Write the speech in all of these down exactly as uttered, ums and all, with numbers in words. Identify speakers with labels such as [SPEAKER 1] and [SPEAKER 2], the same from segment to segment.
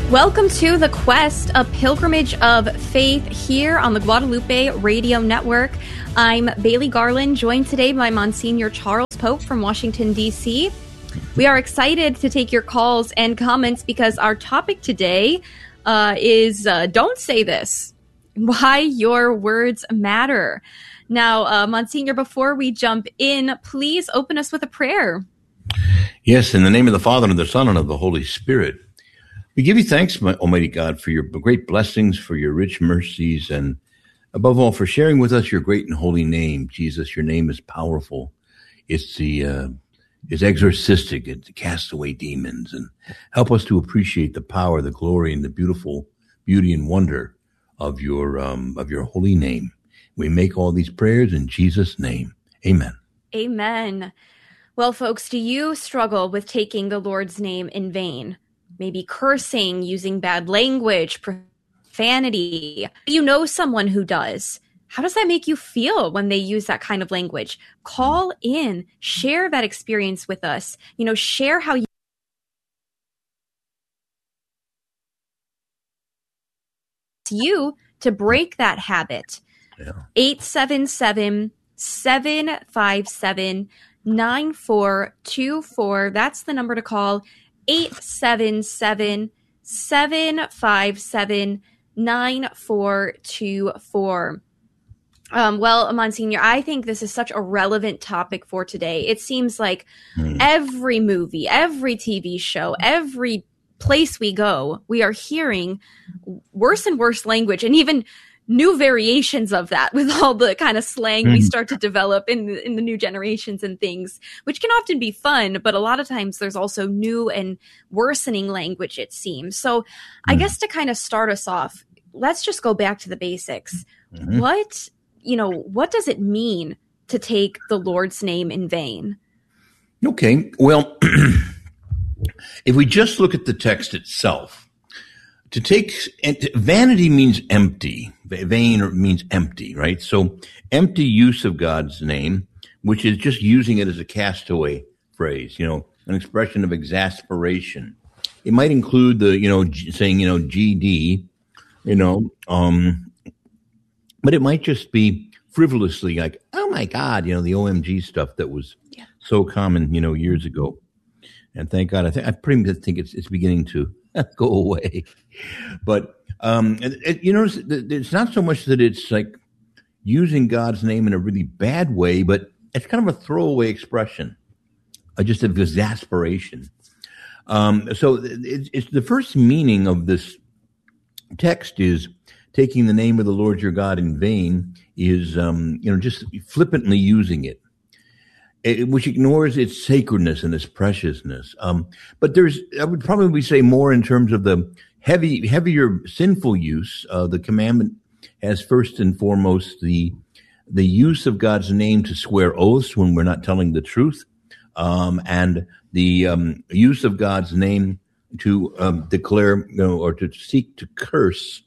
[SPEAKER 1] Welcome to The Quest, a pilgrimage of faith here on the Guadalupe Radio Network. I'm Bailey Garland, joined today by Monsignor Charles Pope from Washington, D C We are excited to take your calls and comments because our topic today uh, is uh, Don't Say This, Why Your Words Matter. Now, uh, Monsignor, before we jump in, please open us with a prayer.
[SPEAKER 2] Yes, in the name of the Father, and of the Son, and of the Holy Spirit. We give you thanks, my Almighty God, for your great blessings, for your rich mercies, and above all, for sharing with us your great and holy name. Jesus, your name is powerful. It's the uh, it's exorcistic. It casts away demons. And help us to appreciate the power, the glory, and the beautiful beauty and wonder of your um, of your holy name. We make all these prayers in Jesus' name. Amen.
[SPEAKER 1] Amen. Well, folks, do you struggle with taking the Lord's name in vain? Maybe cursing, using bad language, profanity. You know someone who does. How does that make you feel when they use that kind of language? Call in, share that experience with us. You know, share how you you to break that habit.
[SPEAKER 2] Yeah.
[SPEAKER 1] eight seven seven, seven five seven, nine four two four. That's the number to call. eight seven seven, seven five seven, nine four two four. Um, well, Monsignor, I think this is such a relevant topic for today. It seems like mm. every movie, every T V show, every place we go, we are hearing worse and worse language, and even new variations of that with all the kind of slang mm. we start to develop in the, in the new generations and things, which can often be fun, but a lot of times there's also new and worsening language, it seems. So mm. I guess to kind of start us off, let's just go back to the basics. Mm-hmm. What, you know, what does it mean to take the Lord's name in vain?
[SPEAKER 2] Okay, well, if we just look at the text itself, to take vanity means empty. Vain means empty, right? So empty use of God's name, which is just using it as a castaway phrase, you know, an expression of exasperation. It might include the, you know, saying, you know, G D, you know, um, but it might just be frivolously like, oh my God, you know, the O M G stuff that was yeah. so common, you know, years ago. And thank God, I think I pretty much think it's it's beginning to go away. But, um, it, it, you notice it's not so much that it's like using God's name in a really bad way, but it's kind of a throwaway expression, uh, just of exasperation. Um, so it, it's the first meaning of this text is taking the name of the Lord your God in vain is, um, you know, just flippantly using it. It, which ignores its sacredness and its preciousness. Um, but there's, I would probably say more in terms of the heavy, heavier sinful use. Uh, the commandment has first and foremost the the use of God's name to swear oaths when we're not telling the truth, um, and the um, use of God's name to um, declare, you know, or to seek to curse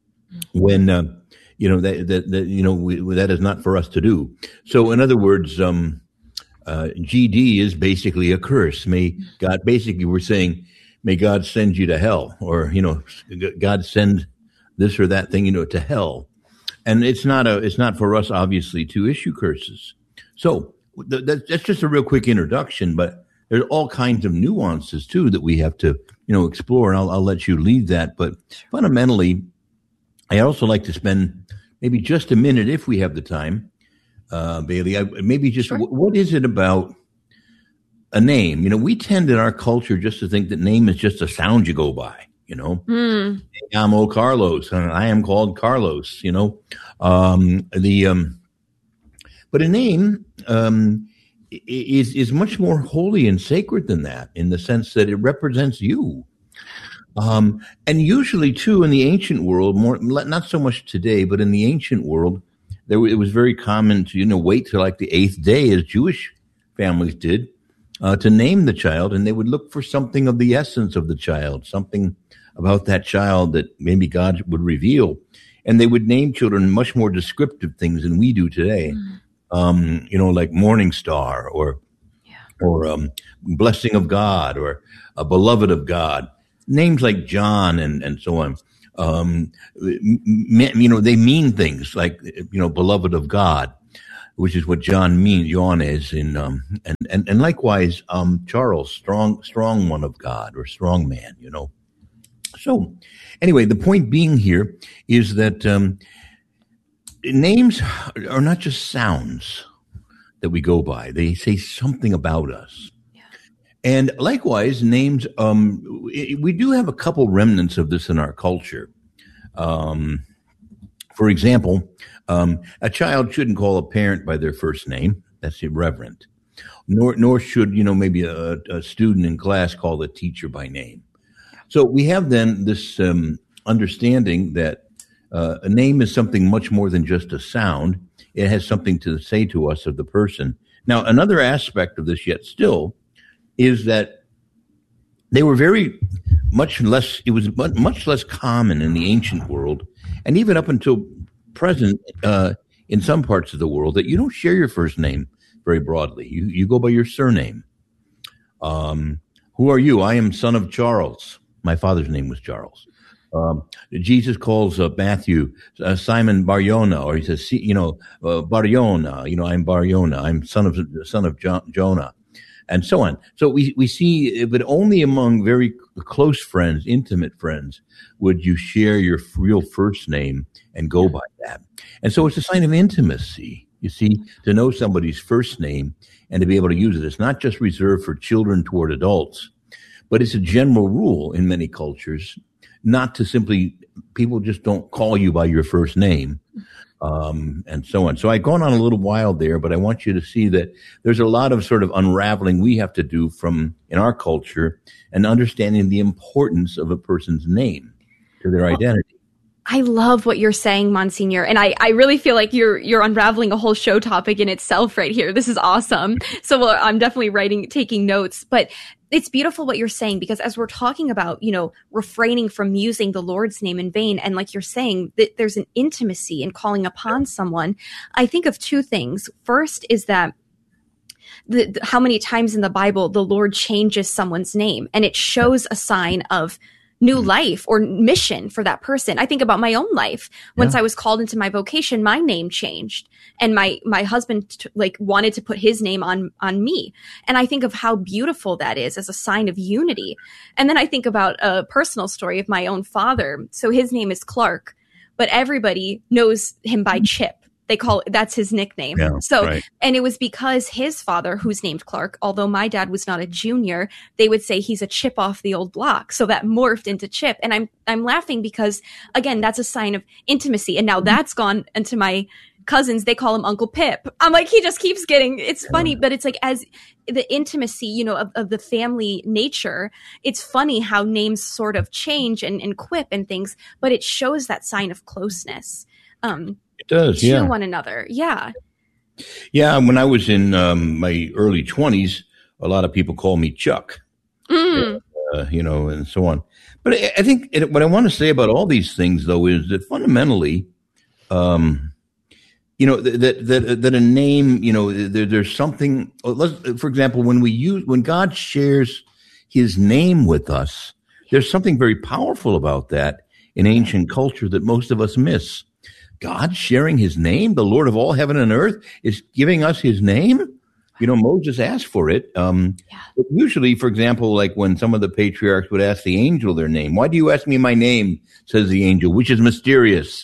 [SPEAKER 2] when uh, you know that, that, that you know we, that is not for us to do. So, in other words, um, Uh, G D is basically a curse. May God, basically we're saying, may God send you to hell, or, you know, God send this or that thing, you know, to hell. And it's not a, it's not for us, obviously, to issue curses. So th- that's just a real quick introduction, but there's all kinds of nuances too that we have to, you know, explore. And I'll, I'll let you lead that. But fundamentally, I also like to spend maybe just a minute, if we have the time, Uh, Bailey, I, maybe just
[SPEAKER 1] sure.
[SPEAKER 2] w- what is it about a name? You know, we tend in our culture just to think that name is just a sound you go by, you know. Mm. I'm old Carlos, and I am called Carlos, you know. Um, the um, But a name um, is, is much more holy and sacred than that, in the sense that it represents you. Um, and usually, too, in the ancient world, more not so much today, but in the ancient world, There, it was very common to, you know, wait till like the eighth day, as Jewish families did, uh, to name the child, and they would look for something of the essence of the child, something about that child that maybe God would reveal. And they would name children much more descriptive things than we do today, mm. um, you know, like Morning Star or yeah. or um, Blessing of God or a Beloved of God. names like John and, and so on, um, you know, they mean things like, you know, beloved of God, which is what John means, John is in, um, and, and, and likewise, um, Charles, strong, strong one of God or strong man, you know. So anyway, the point being here is that, um, names are not just sounds that we go by. They say something about us. Yeah. And likewise, names, um, we do have a couple remnants of this in our culture. Um, for example, um, a child shouldn't call a parent by their first name. That's irreverent. Nor, nor should, you know, maybe a, a student in class call the teacher by name. So we have then this um, understanding that uh, a name is something much more than just a sound. It has something to say to us of the person. Now, another aspect of this yet still is that they were very much less, it was much less common in the ancient world, and even up until present uh, in some parts of the world, that you don't share your first name very broadly. You, you go by your surname. Um, who are you? I am son of Charles. My father's name was Charles. Um, Jesus calls uh, Matthew uh, Simon Bar-Yona, or he says, you know, uh, Bar-Yona, you know, I'm Bar-Yona, I'm son of son of jo- Jonah, and so on. So we we see, but only among very close friends, intimate friends, would you share your real first name and go by that. And so it's a sign of intimacy, you see, to know somebody's first name and to be able to use it. It's not just reserved for children toward adults, but it's a general rule in many cultures not to simply, people just don't call you by your first name, um, and so on. So I've gone on a little while there, but I want you to see that there's a lot of sort of unraveling we have to do from, in our culture, and understanding the importance of a person's name to their identity.
[SPEAKER 1] I love what you're saying, Monsignor. And I, I really feel like you're, you're unraveling a whole show topic in itself right here. This is awesome. So well, I'm definitely writing, taking notes, but it's beautiful what you're saying, because as we're talking about, you know, refraining from using the Lord's name in vain, and like you're saying, that there's an intimacy in calling upon someone. I think of two things. First is that the, the, how many times in the Bible the Lord changes someone's name, and it shows a sign of new life or mission for that person. I think about my own life. Once yeah. I was called into my vocation, my name changed, and my, my husband t- like wanted to put his name on, on me. And I think of how beautiful that is as a sign of unity. And then I think about a personal story of my own father. So his name is Clark, but everybody knows him by Chip. They call it, that's his nickname. Yeah, so, right. And it was because his father, who's named Clark, although my dad was not a junior, they would say he's a Chip off the old block. So that morphed into Chip. And I'm, I'm laughing because, again, that's a sign of intimacy. And now that's gone into my cousins. They call him Uncle Pip. I'm like, he just keeps getting, it's funny, but it's like, as the intimacy, you know, of, of the family nature, it's funny how names sort of change and, and quip and things, but it shows that sign of closeness. Um,
[SPEAKER 2] It does,
[SPEAKER 1] to
[SPEAKER 2] yeah.
[SPEAKER 1] one another, yeah.
[SPEAKER 2] Yeah, when I was in um, my early twenties, a lot of people call me Chuck, mm. uh, you know, and so on. But I, I think it, what I want to say about all these things, though, is that fundamentally, um, you know, that that that a name, you know, there, there's something. Let's, for example, when we use when God shares His name with us, there's something very powerful about that in ancient culture that most of us miss. God sharing His name, the Lord of all heaven and earth is giving us His name. You know, Moses asked for it. Um, yeah. But usually, for example, like when some of the patriarchs would ask the angel their name, why do you ask me my name? Says the angel, which is mysterious.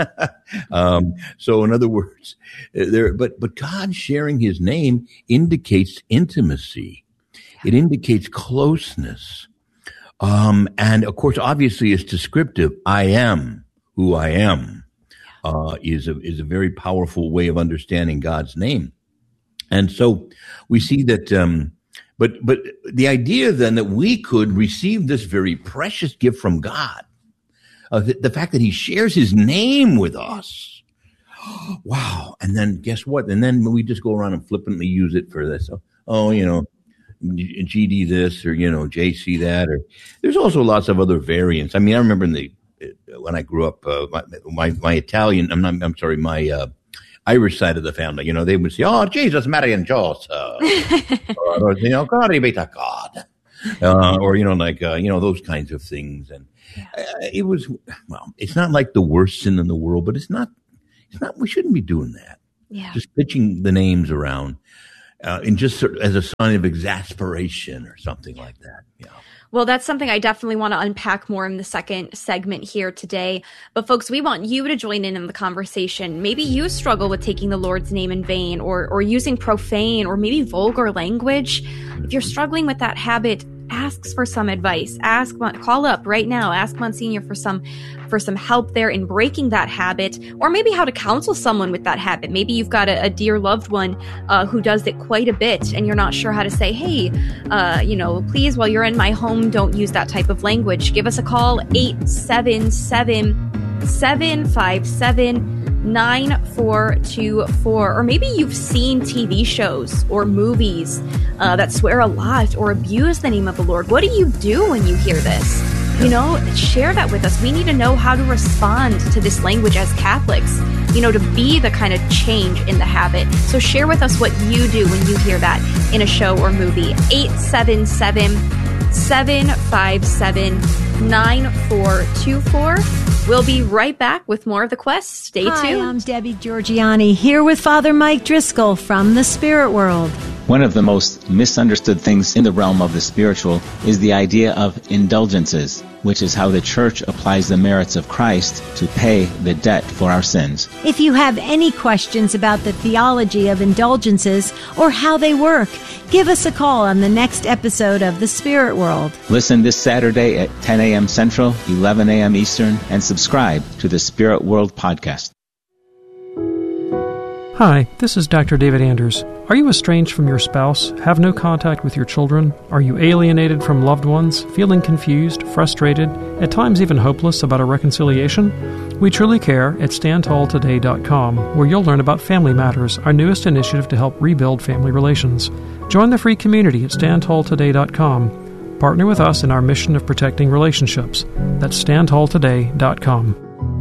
[SPEAKER 2] um, so in other words, there, but, but God sharing His name indicates intimacy. Yeah. It indicates closeness. Um, and of course, obviously it's descriptive. I am who I am. Uh, is a is a very powerful way of understanding God's name, and so we see that. Um, but but the idea then that we could receive this very precious gift from God, uh, the, the fact that He shares His name with us, wow! And then guess what? And then we just go around and flippantly use it for this. Oh, you know, G D this, or you know, J C that, or there's also lots of other variants. I mean, I remember in the when I grew up, uh, my, my, my Italian, I'm not, I'm sorry, my, uh, Irish side of the family, you know, they would say, oh, Jesus, Mary and Joseph, uh, or, you know, God, be to God. uh, or, you know, like, uh, you know, those kinds of things. And
[SPEAKER 1] Yeah.
[SPEAKER 2] uh, it was, well, it's not like the worst sin in the world, but it's not, it's not, we shouldn't be doing that.
[SPEAKER 1] Yeah.
[SPEAKER 2] Just pitching the names around, uh, and just sort of as a sign of exasperation or something like that. Yeah.
[SPEAKER 1] Well, that's something I definitely want to unpack more in the second segment here today. But folks, we want you to join in in the conversation. Maybe you struggle with taking the Lord's name in vain, or or using profane or maybe vulgar language. If you're struggling with that habit, ask for some advice. Ask, call up right now. Ask Monsignor for some for some help there in breaking that habit, or maybe how to counsel someone with that habit. Maybe you've got a, a dear loved one uh, who does it quite a bit, and you're not sure how to say, hey, uh, you know, please, while you're in my home, don't use that type of language. Give us a call, eight seven seven, seven five seven, nine four two four. Or maybe you've seen T V shows or movies uh, that swear a lot or abuse the name of the Lord. What do you do when you hear this? You know, share that with us. We need to know how to respond to this language as Catholics, you know, to be the kind of change in the habit. So share with us what you do when you hear that in a show or movie. eight seven seven, seven five seven, nine four two four. We'll be right back with more of The Quest. Stay
[SPEAKER 3] Hi,
[SPEAKER 1] tuned.
[SPEAKER 3] I'm Debbie Georgiani, here with Father Mike Driscoll from the Spirit World.
[SPEAKER 4] One of the most misunderstood things in the realm of the spiritual is the idea of indulgences, which is how the Church applies the merits of Christ to pay the debt for our sins.
[SPEAKER 3] If you have any questions about the theology of indulgences or how they work, give us a call on the next episode of The Spirit World.
[SPEAKER 4] Listen this Saturday at ten a.m. Central, eleven a.m. Eastern, and subscribe to the Spirit World podcast.
[SPEAKER 5] Hi, this is Doctor David Anders. Are you estranged from your spouse, have no contact with your children? Are you alienated from loved ones, feeling confused, frustrated, at times even hopeless about a reconciliation? We truly care at stand tall today dot com, where you'll learn about Family Matters, our newest initiative to help rebuild family relations. Join the free community at stand tall today dot com. Partner with us in our mission of protecting relationships. That's stand tall today dot com.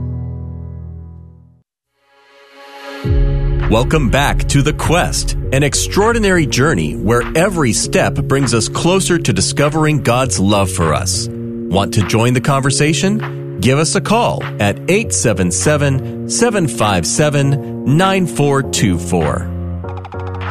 [SPEAKER 6] Welcome back to The Quest, an extraordinary journey where every step brings us closer to discovering God's love for us. Want to join the conversation? Give us a call at eight seven seven, seven five seven, nine four two four.